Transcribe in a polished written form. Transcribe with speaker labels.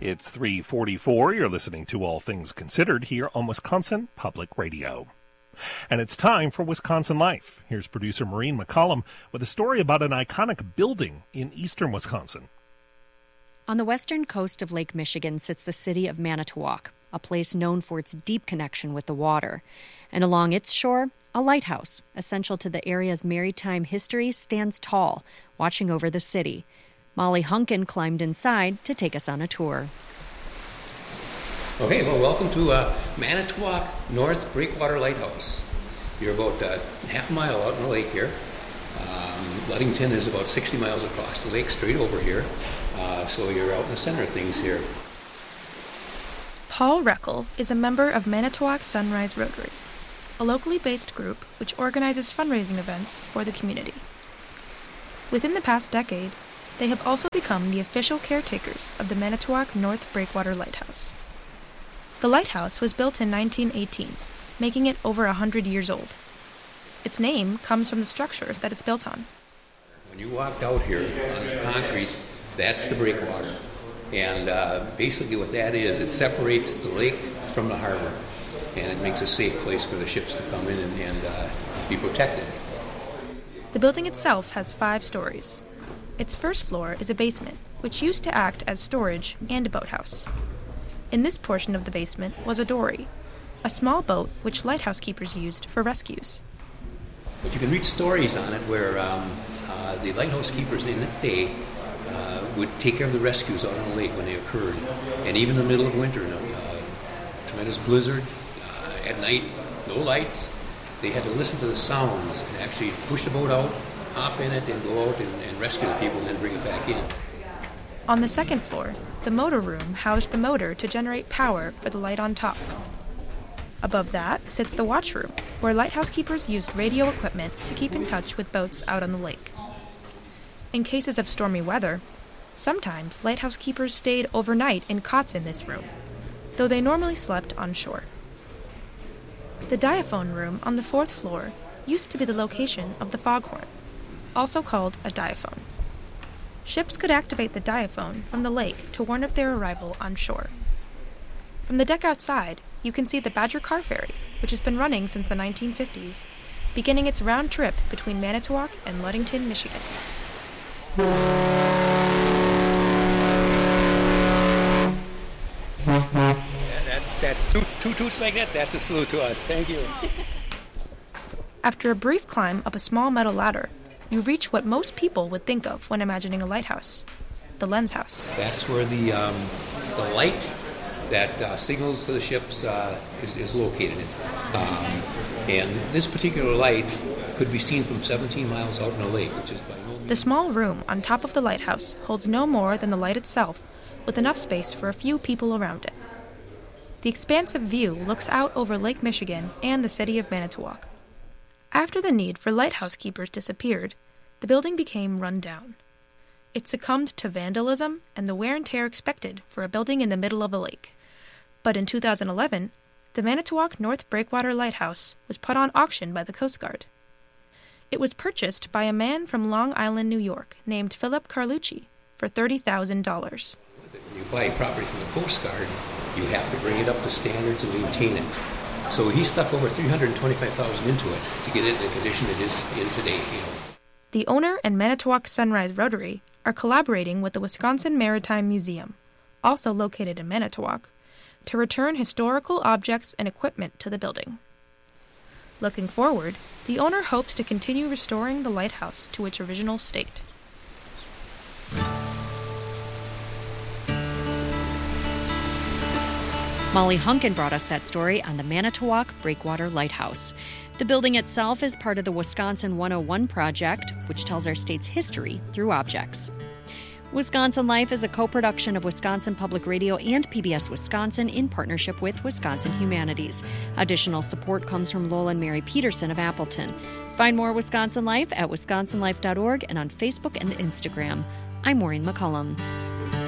Speaker 1: It's 3:44. You're listening to All Things Considered here on Wisconsin Public Radio. And it's time for Wisconsin Life. Here's producer Maureen McCollum with a story about an iconic building in eastern Wisconsin.
Speaker 2: On the western coast of Lake Michigan sits the city of Manitowoc, a place known for its deep connection with the water. And along its shore, a lighthouse, essential to the area's maritime history, stands tall, watching over the city. Molly Hunkin climbed inside to take us on a tour.
Speaker 3: Okay, well, welcome to Manitowoc North Breakwater Lighthouse. You're about half a mile out in the lake here. Ludington is about 60 miles across the lake, straight over here. So you're out in the center of things here.
Speaker 4: Paul Reckel is a member of Manitowoc Sunrise Rotary, a locally based group which organizes fundraising events for the community. Within the past decade, they have also become the official caretakers of the Manitowoc North Breakwater Lighthouse. The lighthouse was built in 1918, making it over 100 years old. Its name comes from the structure that it's built on.
Speaker 3: When you walked out here on the concrete, that's the breakwater. And basically what that is, it separates the lake from the harbor. And it makes a safe place for the ships to come in and be protected.
Speaker 4: The building itself has 5 stories. Its first floor is a basement, which used to act as storage and a boathouse. In this portion of the basement was a dory, a small boat which lighthouse keepers used for rescues.
Speaker 3: But you can read stories on it where the lighthouse keepers in its day would take care of the rescues out on the lake when they occurred. And even in the middle of winter, tremendous blizzard, at night, no lights, they had to listen to the sounds and actually push the boat out, hop in it, and go out and rescue the people and then bring it back in.
Speaker 4: On the second floor, the motor room housed the motor to generate power for the light on top. Above that sits the watch room, where lighthouse keepers used radio equipment to keep in touch with boats out on the lake. In cases of stormy weather, sometimes lighthouse keepers stayed overnight in cots in this room, though they normally slept on shore. The diaphone room on the 4th floor used to be the location of the foghorn, also called a diaphone. Ships could activate the diaphone from the lake to warn of their arrival on shore. From the deck outside, you can see the Badger Car Ferry, which has been running since the 1950s, beginning its round trip between Manitowoc and Ludington, Michigan.
Speaker 3: That's two toots like that, that's a salute to us. Thank you.
Speaker 4: After a brief climb up a small metal ladder, you reach what most people would think of when imagining a lighthouse, the lens house.
Speaker 3: That's where the light that signals to the ships is located. And this particular light could be seen from 17 miles out in the lake, which is by no means...
Speaker 4: The small room on top of the lighthouse holds no more than the light itself, with enough space for a few people around it. The expansive view looks out over Lake Michigan and the city of Manitowoc. After the need for lighthouse keepers disappeared, the building became run down. It succumbed to vandalism and the wear and tear expected for a building in the middle of a lake. But in 2011, the Manitowoc North Breakwater Lighthouse was put on auction by the Coast Guard. It was purchased by a man from Long Island, New York, named Philip Carlucci, for $30,000.
Speaker 3: When you buy property from the Coast Guard, you have to bring it up to standards and maintain it. So he stuck over $325,000 into it to get it in the condition it is in today.
Speaker 4: The owner and Manitowoc Sunrise Rotary are collaborating with the Wisconsin Maritime Museum, also located in Manitowoc, to return historical objects and equipment to the building. Looking forward, the owner hopes to continue restoring the lighthouse to its original state.
Speaker 2: Molly Hunkin brought us that story on the Manitowoc Breakwater Lighthouse. The building itself is part of the Wisconsin 101 project, which tells our state's history through objects. Wisconsin Life is a co-production of Wisconsin Public Radio and PBS Wisconsin in partnership with Wisconsin Humanities. Additional support comes from Lowell and Mary Peterson of Appleton. Find more Wisconsin Life at wisconsinlife.org and on Facebook and Instagram. I'm Maureen McCollum.